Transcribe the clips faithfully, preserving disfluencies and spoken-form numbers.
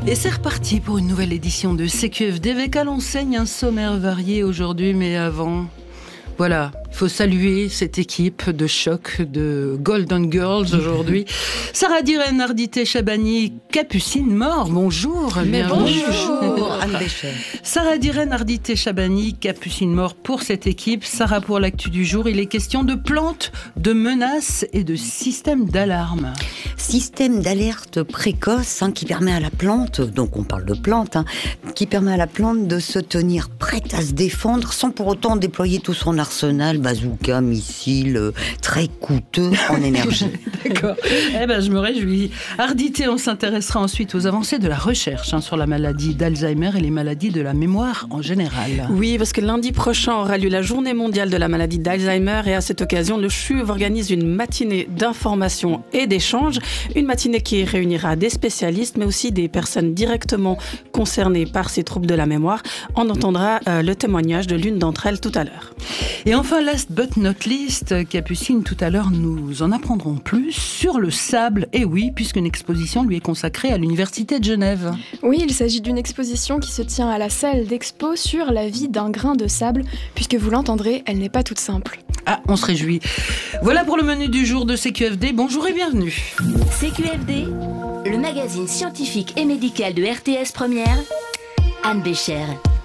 Et c'est reparti pour une nouvelle édition de C Q F D avec à l'enseigne un sommaire varié aujourd'hui, mais avant, voilà, il faut saluer cette équipe de choc de Golden Girls aujourd'hui. Sarah Diren, Ardité Chabani, Capucine Mort, bonjour. Mais bienvenue. bonjour Anne Bécher. Sarah Diren, Ardité Chabani, Capucine Mort pour cette équipe. Sarah pour l'actu du jour, il est question de plantes, de menaces et de systèmes d'alarme. Système d'alerte précoce hein, qui permet à la plante, donc on parle de plante, hein, qui permet à la plante de se tenir prête à se défendre sans pour autant déployer tout son arsenal, bazooka, missile, euh, très coûteux en énergie. D'accord. Eh ben, je me réjouis. Ardité, on s'intéressera ensuite aux avancées de la recherche hein, sur la maladie d'Alzheimer et les maladies de la mémoire en général. Oui, parce que lundi prochain aura lieu la journée mondiale de la maladie d'Alzheimer et à cette occasion, le C H U V organise une matinée d'information et d'échange. Une matinée qui réunira des spécialistes, mais aussi des personnes directement concernées par ces troubles de la mémoire. On entendra euh, le témoignage de l'une d'entre elles tout à l'heure. Et enfin, last but not least, Capucine, tout à l'heure, nous en apprendrons plus sur le sable. Et oui, puisqu'une exposition lui est consacrée à l'Université de Genève. Oui, il s'agit d'une exposition qui se tient à la salle d'expo sur la vie d'un grain de sable. Puisque vous l'entendrez, elle n'est pas toute simple. Ah, on se réjouit. Voilà pour le menu du jour de C Q F D. Bonjour et bienvenue. C Q F D, le magazine scientifique et médical de R T S Première, Anne Bécher.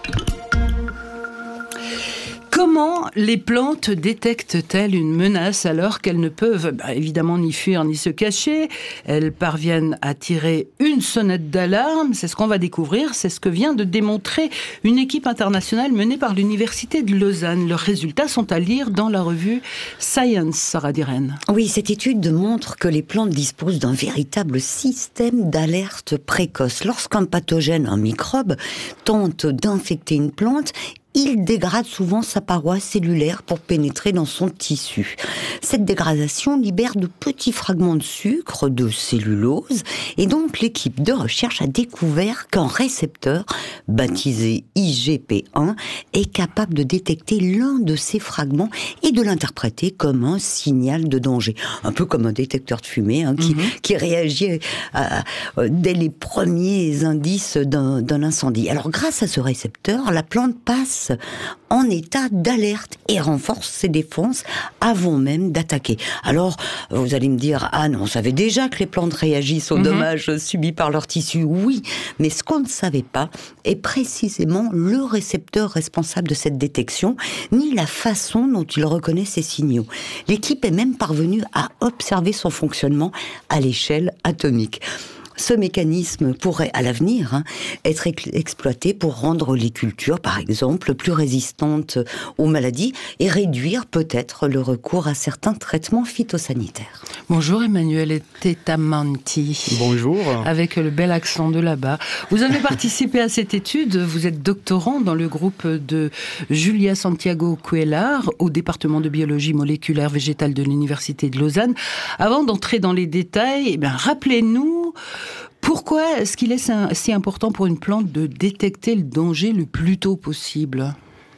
Comment les plantes détectent-elles une menace alors qu'elles ne peuvent bah, évidemment ni fuir ni se cacher? Elles parviennent à tirer une sonnette d'alarme. C'est ce qu'on va découvrir. C'est ce que vient de démontrer une équipe internationale menée par l'Université de Lausanne. Leurs résultats sont à lire dans la revue Science, Sarah Diren. Oui, cette étude montre que les plantes disposent d'un véritable système d'alerte précoce. Lorsqu'un pathogène, un microbe, tente d'infecter une plante, il dégrade souvent sa paroi cellulaire pour pénétrer dans son tissu. Cette dégradation libère de petits fragments de sucre, de cellulose, et donc l'équipe de recherche a découvert qu'un récepteur, baptisé I G P un, est capable de détecter l'un de ces fragments et de l'interpréter comme un signal de danger. Un peu comme un détecteur de fumée hein, qui, mm-hmm. qui réagit à, à, dès les premiers indices d'un, d'un incendie. Alors grâce à ce récepteur, la plante passe en état d'alerte et renforce ses défenses avant même d'attaquer. Alors, vous allez me dire, ah non, on savait déjà que les plantes réagissent aux mmh. dommages subis par leur tissu. Oui, mais ce qu'on ne savait pas est précisément le récepteur responsable de cette détection, ni la façon dont il reconnaît ces signaux. L'équipe est même parvenue à observer son fonctionnement à l'échelle atomique. Ce mécanisme pourrait, à l'avenir, hein, être ex- exploité pour rendre les cultures, par exemple, plus résistantes aux maladies et réduire peut-être le recours à certains traitements phytosanitaires. Bonjour Emmanuel Tetamanti. Bonjour. Avec le bel accent de là-bas. Vous avez participé à cette étude, vous êtes doctorant dans le groupe de Julia Santiago Cuellar au département de biologie moléculaire végétale de l'Université de Lausanne. Avant d'entrer dans les détails, eh bien, rappelez-nous pourquoi est-ce qu'il est si important pour une plante de détecter le danger le plus tôt possible?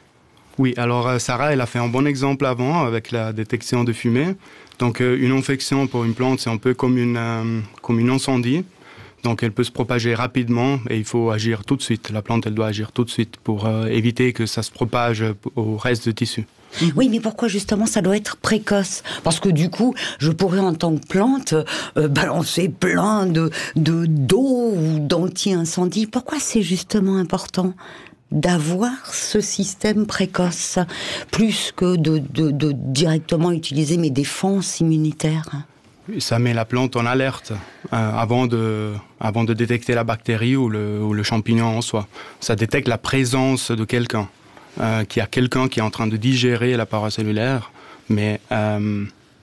Oui, alors Sarah, elle a fait un bon exemple avant avec la détection de fumée. Donc une infection pour une plante, c'est un peu comme une, euh, comme une incendie. Donc elle peut se propager rapidement et il faut agir tout de suite. La plante, elle doit agir tout de suite pour euh, éviter que ça se propage au reste du tissu. Oui, mais pourquoi justement ça doit être précoce? Parce que du coup, je pourrais en tant que plante euh, balancer plein de, de, d'eau ou d'anti-incendie. Pourquoi c'est justement important d'avoir ce système précoce plus que de, de, de directement utiliser mes défenses immunitaires? Ça met la plante en alerte euh, avant, de, avant de détecter la bactérie ou le, ou le champignon en soi. Ça détecte la présence de quelqu'un. Euh, qu'il y a quelqu'un qui est en train de digérer la paroi cellulaire, mais... Euh,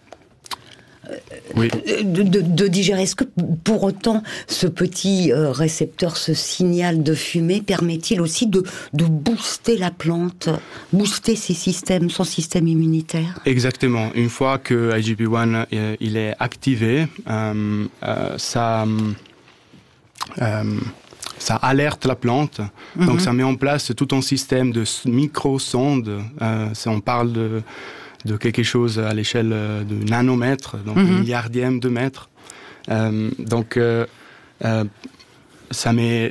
oui. de, de, de digérer. Est-ce que pour autant, ce petit euh, récepteur, ce signal de fumée, permet-il aussi de, de booster la plante, booster ses systèmes, son système immunitaire? Exactement. Une fois que I G P un euh, il est activé, euh, euh, ça... Euh, Ça alerte la plante, mmh. donc ça met en place tout un système de micro-sondes. Euh, on parle de, de quelque chose à l'échelle de nanomètres, donc mmh. un milliardième de mètre. Euh, donc, euh, euh, ça met,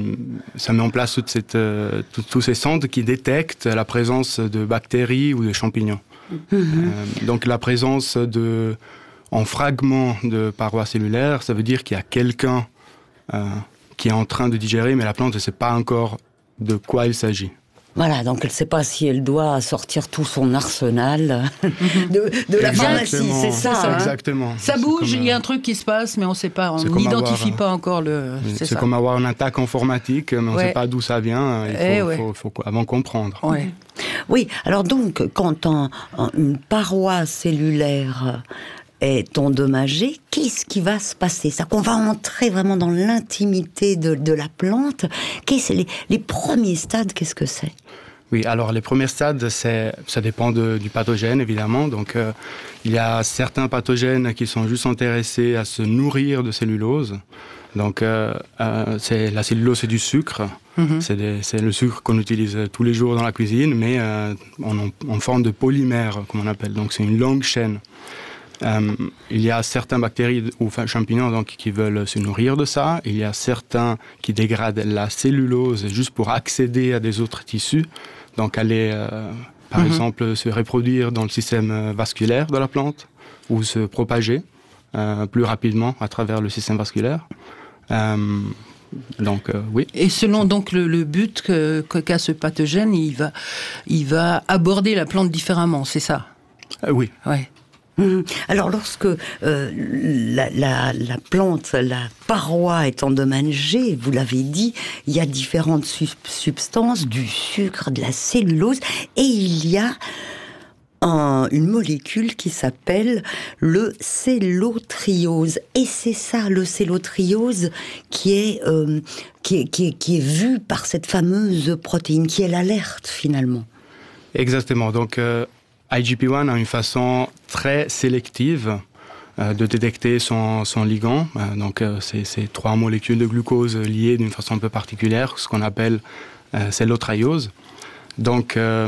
ça met en place toute cette, euh, tout, tous ces centres qui détectent la présence de bactéries ou de champignons. Mmh. Euh, donc la présence de, en fragments de parois cellulaires, ça veut dire qu'il y a quelqu'un euh, qui est en train de digérer, mais la plante ne sait pas encore de quoi il s'agit. Voilà, donc elle ne sait pas si elle doit sortir tout son arsenal de, de la pharmacie, c'est ça. C'est hein. Exactement. Ça bouge, il y a un truc qui se passe, mais on ne sait pas, on n'identifie avoir, pas encore le... C'est, c'est comme avoir une attaque informatique, mais on ne ouais. sait pas d'où ça vient, il faut, eh ouais. faut, faut, faut avant comprendre. Ouais. Oui, alors donc, quand un, un, une paroi cellulaire est endommagée, qu'est-ce qui va se passer? Ça qu'on va entrer vraiment dans l'intimité de, de la plante. Qu'est-ce les, les premiers stades, qu'est-ce que c'est? Oui, alors les premiers stades, c'est, ça dépend de, du pathogène, évidemment. Donc, euh, il y a certains pathogènes qui sont juste intéressés à se nourrir de cellulose. Donc, euh, euh, c'est, la cellulose, c'est du sucre. Mm-hmm. C'est, des, c'est le sucre qu'on utilise tous les jours dans la cuisine, mais euh, en, en forme de polymère, comme on appelle. Donc, c'est une longue chaîne. Euh, il y a certaines bactéries ou enfin, champignons donc, qui veulent se nourrir de ça. Il y a certains qui dégradent la cellulose juste pour accéder à des autres tissus. Donc aller, euh, par mm-hmm. exemple, se reproduire dans le système vasculaire de la plante ou se propager euh, plus rapidement à travers le système vasculaire. Euh, donc, euh, oui. Et selon donc le, le but que, que, qu'a ce pathogène, il va, il va aborder la plante différemment, c'est ça? euh, Oui. Ouais. Alors lorsque euh, la, la, la plante, la paroi est endommagée, vous l'avez dit, il y a différentes sub- substances, du sucre, de la cellulose, et il y a un, une molécule qui s'appelle le cellotriose. Et c'est ça, le cellotriose, qui est, euh, qui est, qui est, qui est vu par cette fameuse protéine, qui est l'alerte finalement. Exactement, donc... Euh... I G P un a une façon très sélective euh, de détecter son, son ligand. Euh, donc, euh, c'est, c'est trois molécules de glucose liées d'une façon un peu particulière, ce qu'on appelle euh, cellotriose. Donc, euh,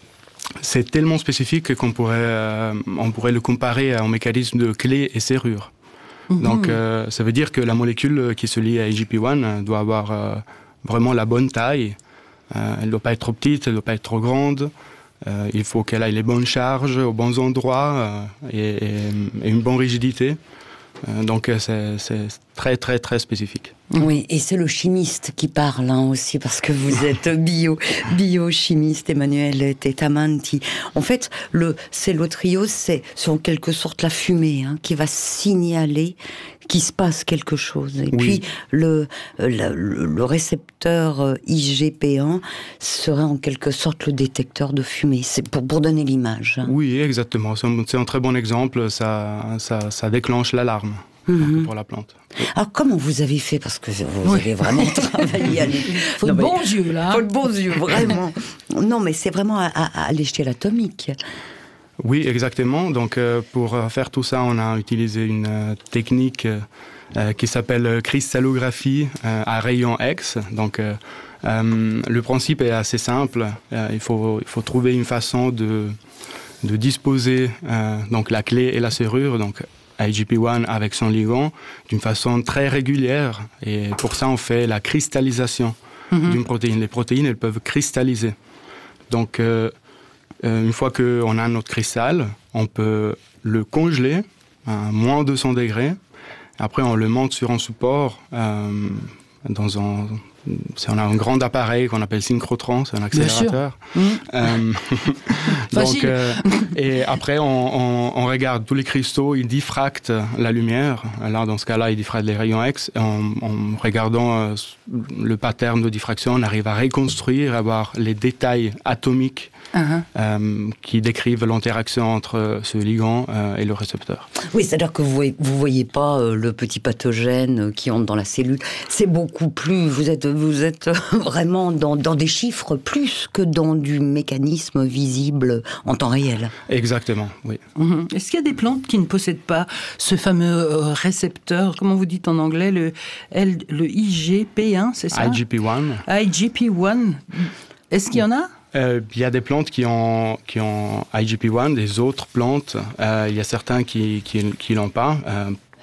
c'est tellement spécifique qu'on pourrait, euh, on pourrait le comparer au mécanisme de clé et serrure. Mm-hmm. Donc, euh, ça veut dire que la molécule qui se lie à I G P un doit avoir euh, vraiment la bonne taille. Euh, elle ne doit pas être trop petite, elle ne doit pas être trop grande. Euh, il faut qu'elle ait les bonnes charges aux bons endroits euh, et, et, et une bonne rigidité. Euh, donc c'est, c'est très très très spécifique. Oui, et c'est le chimiste qui parle hein, aussi, parce que vous êtes bio, biochimiste, Emmanuel Tetamanti. En fait, le cellotriose, c'est, c'est en quelque sorte la fumée hein, qui va signaler qu'il se passe quelque chose. Et oui. puis, le, le, le récepteur I G P un serait en quelque sorte le détecteur de fumée. C'est pour, pour donner l'image. Hein. Oui, exactement. C'est un, c'est un très bon exemple. Ça, ça, ça déclenche l'alarme. Mmh. Pour la plante. Alors comment vous avez fait, parce que vous oui. avez vraiment travaillé à l'échelle. Faut de bons yeux là. Faut de bons yeux, vraiment. Non, mais c'est vraiment à, à, à l'échelle atomique. Oui, exactement. Donc euh, pour faire tout ça, on a utilisé une euh, technique euh, qui s'appelle cristallographie euh, à rayon X. Donc euh, euh, le principe est assez simple. Euh, il faut il faut trouver une façon de de disposer euh, donc la clé et la serrure. Donc I G P un avec son ligand d'une façon très régulière, et pour ça on fait la cristallisation mm-hmm. d'une protéine. Les protéines, elles peuvent cristalliser. Donc euh, une fois qu'on a notre cristal, on peut le congeler à moins deux cents degrés. Après on le monte sur un support euh, dans un... Si on a un grand appareil qu'on appelle synchrotron, c'est un accélérateur. Mmh. Euh, donc, euh, et après, on, on, on regarde tous les cristaux, ils diffractent la lumière. Là, dans ce cas-là, ils diffractent les rayons X. En, en regardant euh, le pattern de diffraction, on arrive à reconstruire, à voir les détails atomiques uh-huh. euh, qui décrivent l'interaction entre ce ligand euh, et le récepteur. Oui, c'est-à-dire que vous ne vous voyez pas euh, le petit pathogène qui entre dans la cellule. C'est beaucoup plus... Vous êtes Vous êtes vraiment dans, dans des chiffres plus que dans du mécanisme visible en temps réel. Exactement, oui. Mmh. Est-ce qu'il y a des plantes qui ne possèdent pas ce fameux récepteur, comment vous dites en anglais, le, L, le I G P un, c'est ça? I G P un. I G P un. Est-ce qu'il y en a? Il euh, y a des plantes qui ont, qui ont I G P un, des autres plantes. Euh, il y a certains qui, qui, qui l'ont pas. Euh,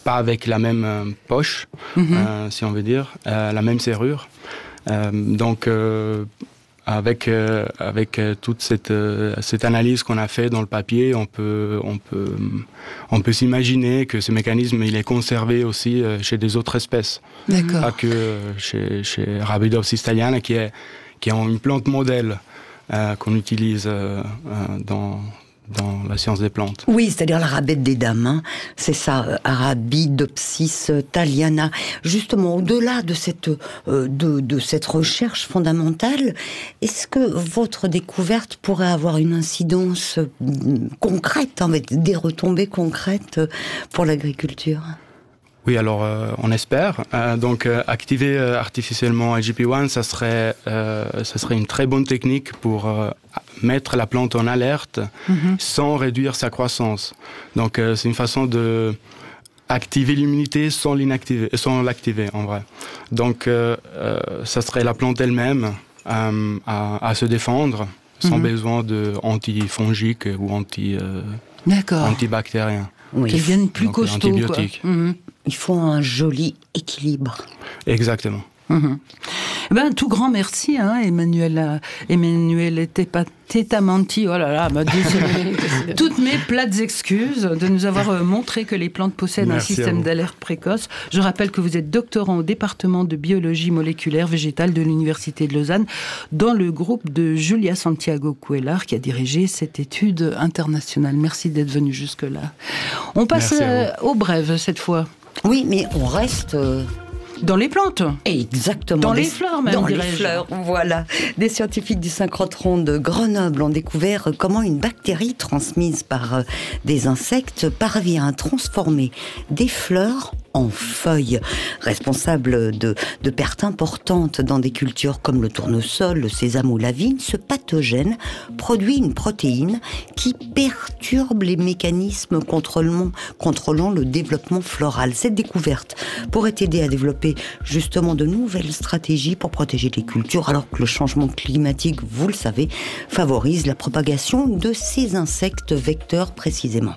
pas avec la même euh, poche, mm-hmm. euh, si on veut dire, euh, la même serrure. Euh, donc, euh, avec euh, avec euh, toute cette euh, cette analyse qu'on a fait dans le papier, on peut on peut on peut s'imaginer que ce mécanisme il est conservé aussi euh, chez des autres espèces. D'accord. Pas que euh, chez chez Arabidopsis thaliana qui est qui est une plante modèle euh, qu'on utilise euh, euh, dans dans la science des plantes. Oui, c'est-à-dire l'arabette des dames, hein. C'est ça, Arabidopsis thaliana. Justement, au-delà de cette, euh, de, de cette recherche fondamentale, est-ce que votre découverte pourrait avoir une incidence concrète, en fait, des retombées concrètes pour l'agriculture ? Oui, alors euh, on espère. Euh, donc euh, activer euh, artificiellement I G P un, ça serait, euh, ça serait une très bonne technique pour euh, mettre la plante en alerte mm-hmm. sans réduire sa croissance. Donc euh, c'est une façon de activer l'immunité sans l'inactiver, sans l'activer en vrai. Donc euh, euh, ça serait la plante elle-même euh, à, à se défendre sans mm-hmm. besoin de antifongiques ou anti, euh, antibactériens. Oui. Qu'elles viennent plus costauds. Mmh. Il faut un joli équilibre. Exactement. Mmh. Ben, tout grand merci, hein, Emmanuel, Emmanuel Tetamanti. Oh là là, m'a dit toutes mes plates excuses de nous avoir montré que les plantes possèdent merci un système d'alerte précoce. Je rappelle que vous êtes doctorant au département de biologie moléculaire végétale de l'Université de Lausanne, dans le groupe de Julia Santiago Cuéllar, qui a dirigé cette étude internationale. Merci d'être venu jusque-là. On passe euh, aux brèves cette fois. Oui, mais on reste... Euh... Dans les plantes. Exactement. Dans des, les fleurs, même, Dans les dirais-je. fleurs, voilà. Des scientifiques du synchrotron de Grenoble ont découvert comment une bactérie transmise par des insectes parvient à transformer des fleurs en feuilles, responsable de, de pertes importantes dans des cultures comme le tournesol, le sésame ou la vigne. Ce pathogène produit une protéine qui perturbe les mécanismes contrôlant, contrôlant le développement floral. Cette découverte pourrait aider à développer justement de nouvelles stratégies pour protéger les cultures, alors que le changement climatique, vous le savez, favorise la propagation de ces insectes vecteurs précisément.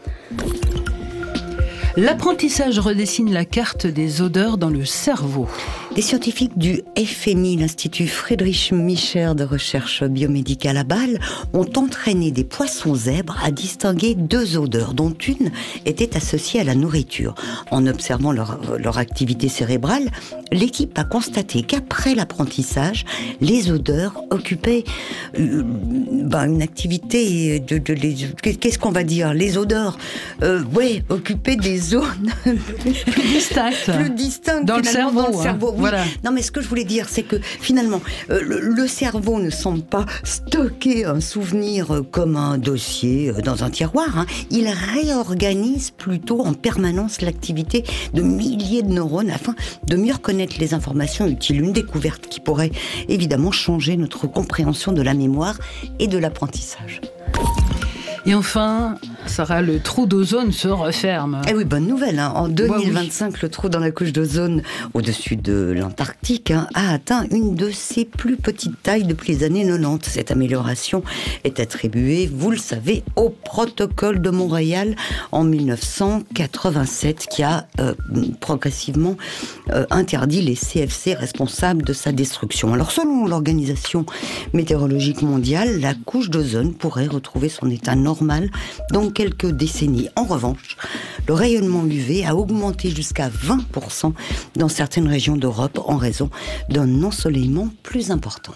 L'apprentissage redessine la carte des odeurs dans le cerveau. Des scientifiques du F M I, l'Institut Friedrich Micher de recherche biomédicale à Bâle, ont entraîné des poissons zèbres à distinguer deux odeurs, dont une était associée à la nourriture. En observant leur, leur activité cérébrale, l'équipe a constaté qu'après l'apprentissage, les odeurs occupaient euh, ben une activité de, de, de... Qu'est-ce qu'on va dire ? Les odeurs, euh, oui, occupaient des zones plus distinctes. Plus distinctes dans le cerveau. Dans le cerveau. Hein. Oui. Voilà. Non, mais ce que je voulais dire, c'est que finalement, euh, le, le cerveau ne semble pas stocker un souvenir comme un dossier dans un tiroir. Hein. Il réorganise plutôt en permanence l'activité de milliers de neurones afin de mieux reconnaître les informations utiles. Une découverte qui pourrait évidemment changer notre compréhension de la mémoire et de l'apprentissage. Et enfin, Sarah, le trou d'ozone se referme. Eh oui, bonne nouvelle. Hein. En deux mille vingt-cinq, ouais, oui. Le trou dans la couche d'ozone au-dessus de l'Antarctique hein, a atteint une de ses plus petites tailles depuis les années quatre-vingt-dix. Cette amélioration est attribuée, vous le savez, au protocole de Montréal en dix-neuf cent quatre-vingt-sept qui a euh, progressivement euh, interdit les C F C responsables de sa destruction. Alors, selon l'Organisation météorologique mondiale, la couche d'ozone pourrait retrouver son état normal normal dans quelques décennies. En revanche, le rayonnement U V a augmenté jusqu'à vingt pour cent dans certaines régions d'Europe en raison d'un ensoleillement plus important.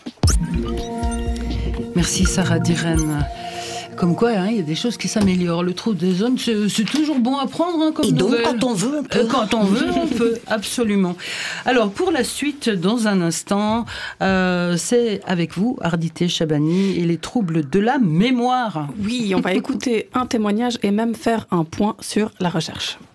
Merci Sarah Diren. Comme quoi, hein, il y a des choses qui s'améliorent. Le trou d'ozone, c'est, c'est toujours bon à prendre hein, comme Et donc, nouvelle. quand on veut, on peut. Euh, quand on veut, on peut, absolument. Alors, pour la suite, dans un instant, euh, c'est avec vous, Ardité Chabani, et les troubles de la mémoire. Oui, on va écouter un témoignage et même faire un point sur la recherche.